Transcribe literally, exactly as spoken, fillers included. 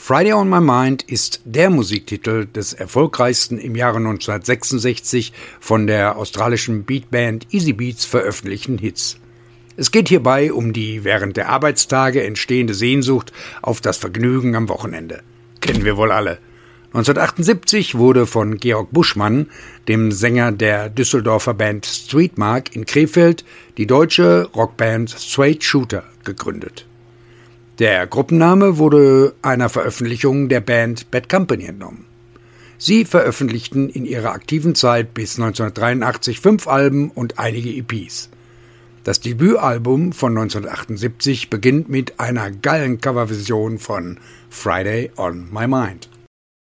Friday on My Mind ist der Musiktitel des erfolgreichsten im Jahre neunzehnhundertsechsundsechzig von der australischen Beatband Easy Beats veröffentlichten Hits. Es geht hierbei um die während der Arbeitstage entstehende Sehnsucht auf das Vergnügen am Wochenende. Kennen wir wohl alle. neunzehnhundertachtundsiebzig wurde von Georg Buschmann, dem Sänger der Düsseldorfer Band Streetmark in Krefeld, die deutsche Rockband Straight Shooter gegründet. Der Gruppenname wurde einer Veröffentlichung der Band Bad Company entnommen. Sie veröffentlichten in ihrer aktiven Zeit bis neunzehnhundertdreiundachtzig fünf Alben und einige E Ps. Das Debütalbum von neunzehnhundertachtundsiebzig beginnt mit einer geilen Coverversion von Friday on My Mind.